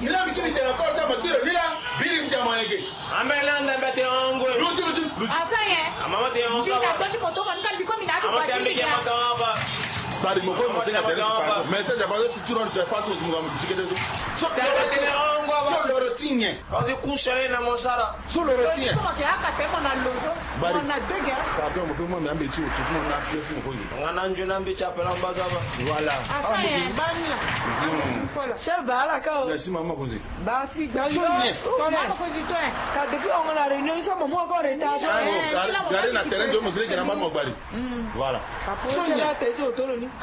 Nila bikini tena kwa ta matiro nila biri mjamanege. Amela ndabete ongo. Lutu. Asaye. Amama te ongo. Dika toshi poto man kan biko mina Amama te ambege mataba. Bari mo ko mo tena tere sipa. Message about si tu non te face mo mo jikete so. So loro tinye. Kasi kusele na mosara. So loro tinye. Ko ke aka te mo na lozo. Bari na dege. Pardon mo ko mo ambe ti o to mo na place mo ko yi. Ngana njuna mbe chapela mbazaba. Voilà. Asaye banila. Chef bala ka. Merci maman Konzi. Ba fi gba yo. Maman Konzi to e. Ka depuis on a réunion ça mo ko retard. Gari na terrain de mo sele kena mo gbari. Voilà. So la te to to ni.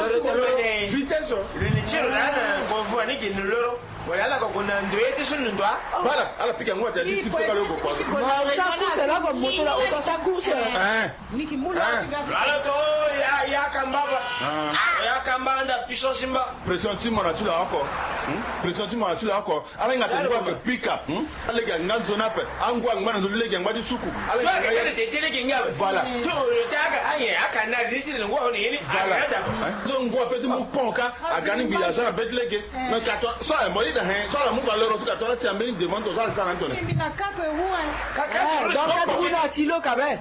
Vitesse. Ni chiro na konfu ani kinuloro. Wala ko kuna ndoete sunu ndwa. Voilà, ala pika ngwa ta ti ti feka loko kwa. Ça course là comme moto là, auto ça course. Niki mula sigasi. Ala to ya kambaba. Ya kambanda piso simba. Pressentiment na tu la encore. Pressentiment na tu la encore. Ala nga te kwa pika. Ala ga nganzo na pe. Angwa ngwana ndo le ga ngwa di suku. Ala ga ya te tele ke ngabe. Voilà. Tu taka aye aka na riti ngwa ni ni. Voilà. Donc ngwa pe tu mu ponka agani bi ya sana betleke. Na kato ça mo ida hen. Ça la mu ba loro tu kato na ti ambeni demande to ça ça antone. Mina 4 roues. Donc 4 roues na tilo kabe.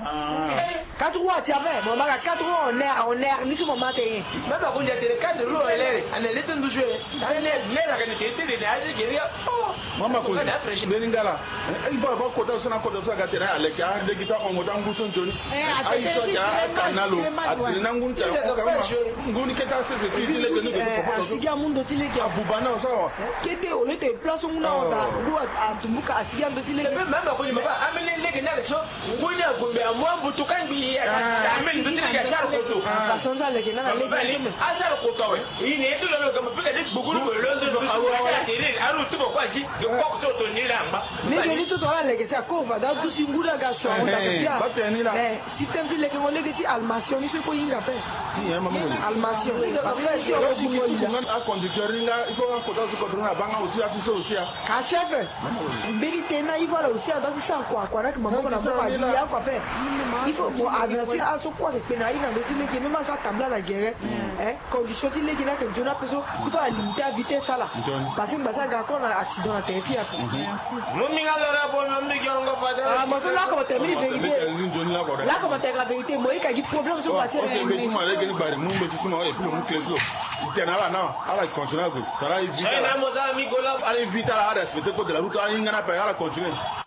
4 roues ti ave. Mo ba 4 roues on est ni ce moment te. Même quand il y a des 4 roues elle est. Elle est en douche. Elle est là quand tu étais là, elle est là. Mama ko beningala ifa ba ko ta sana ko ta ga tera ale ka de kita on motan gusun joni ai so ja kanalo atrina ngun ta ko ka nguni keta se se ti le tenu ko asigia mundo tile ki abubana sawa kete on était place on na do atumbuka asigia ndo tile même ko ni ba amene le ke na so nguni agumbe amwambu tukangi amene ndo tile ga shar ko to façon ça le ke na le ashar ko to yi ne to lo ga mapika de buguru ko londo aru tu ko ashi ko to ni lamba mais je dis to la le ke sa ko va da du singura ga so on ta bien mais système si le ke ngole ke ti almation ni so ko yinga pe almation parce que si on dit ko yinga a conducteur inga il faut ko ta so ko na banga aussi a tu so aussi ka chef vérité na il faut là aussi dans ça quoi na que maman na pas dit ya quoi faire il faut pour avertir à so quoi que na ina do le ke même ça table la guerre condition ti le ke na que jona peso il faut limiter la vitesse là parce que ça ga ko na accident na tete après Mummy alors bon mummy qui on va faire moi là comme termine vérité là comme termine la vérité moi il y a problème sur passer OK mais tu m'as dit que bari mu be tu m'as et puis mu clé clé tenala na ala continuer go tara vite na mo za mi gola ala vite ala respecter code de la route ala ngana pa ala continuer